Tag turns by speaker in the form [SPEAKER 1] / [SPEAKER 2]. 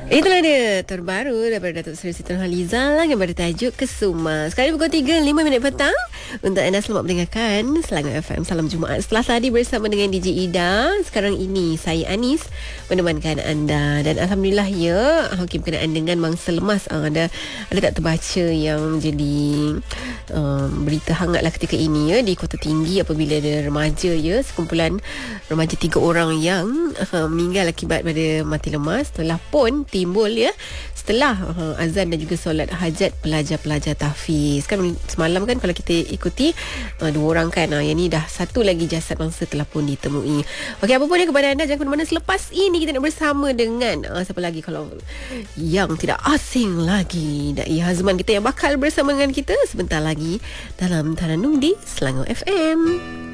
[SPEAKER 1] Itulah dia terbaru daripada Datuk Seri Siti Nurhaliza yang bertajuk Kesuma. Sekarang pukul 3:05 petang. Untuk anda selamat mendengarkan Selangor FM. Salam Jumaat. Setelah tadi bersama dengan DJ Ida, sekarang ini saya Anis menemankan anda. Dan Alhamdulillah ya, Hakim kenaan dengan mangsa lemas. Ada tak terbaca yang jadi berita hangat lah ketika ini ya, di Kota Tinggi apabila ada remaja ya, sekumpulan remaja 3 orang yang meninggal akibat pada mati lemas. Telah pun timbul ya setelah azan dan juga solat hajat pelajar-pelajar tahfiz. Kan semalam kan kalau kita ikuti 2 orang kan, yang ni dah satu lagi jasad mangsa telah pun ditemui. Okey, apa pun kepada anda, jangan ke mana-mana. Selepas ini kita nak bersama dengan siapa lagi kalau yang tidak asing lagi, Dai Hazman kita yang bakal bersama dengan kita sebentar lagi dalam Taranum di Selangor FM.